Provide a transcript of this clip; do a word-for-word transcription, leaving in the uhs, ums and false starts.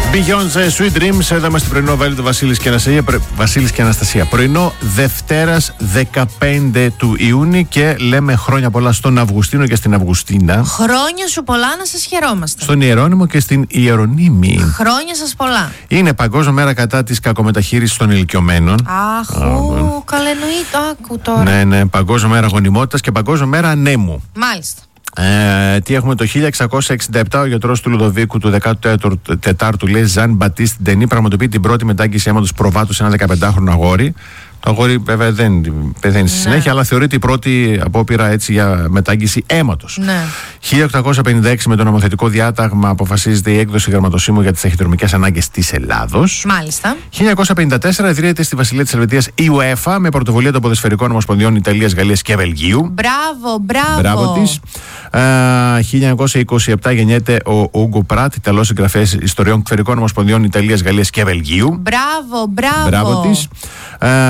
Beyoncé, Sweet Dreams. Εδώ είμαστε πρωινό βέλη του Βασίλης και Αναστασία. Βασίλης και Αναστασία. Πρωινό Δευτέρας δεκαπέντε του Ιούνιου και λέμε χρόνια πολλά στον Αυγουστίνο και στην Αυγουστίνα. Χρόνια σου πολλά, να σας χαιρόμαστε. Στον Ιερώνυμο και στην Ιερονίμη. Χρόνια σας πολλά. Είναι Παγκόσμια Μέρα κατά της κακομεταχείρισης των ηλικιωμένων. Αχού, καλά εννοείται, άκου τώρα. Ναι, ναι. Παγκόσμια Μέρα Γονιμότητας και Παγκόσμια Μέρα Ανέμου. Μάλιστα. Ε, τι έχουμε το χίλια εξακόσια εξήντα επτά, ο γιατρός του Λουδοβίκου του δεκάτου τετάρτου λέει Ζαν Μπατίστ Ντενί πραγματοποιεί την πρώτη μετάγγιση αίματος προβάτου σε ένα δεκαπεντάχρονο αγόρι. Το αγόρι βέβαια δεν πεθαίνει στη ναι. συνέχεια, αλλά θεωρείται η πρώτη απόπειρα έτσι για μετάγγιση αίματος. Ναι. χίλια οκτακόσια πενήντα έξι με το νομοθετικό διάταγμα αποφασίζεται η έκδοση γραμματοσύμου για τις ταχυδρομικές ανάγκες της Ελλάδος. Μάλιστα. χίλια εννιακόσια πενήντα τέσσερα ιδρύεται στη Βασιλεία της Ελβετίας η UEFA με πρωτοβουλία των ποδοσφαιρικών ομοσπονδιών Ιταλίας, Γαλλίας και Βελγίου. Μπράβο, μπράβο. Μπράβο της. Uh, χίλια εννιακόσια είκοσι επτά γεννιέται ο Ούγκο Πράτ, Ιταλός συγγραφέας ιστοριών σφαιρικών ομοσπονδιών Ιταλίας, Γαλλίας και Βελγίου. Μπράβο, μπράβο. Μπράβο της. Uh,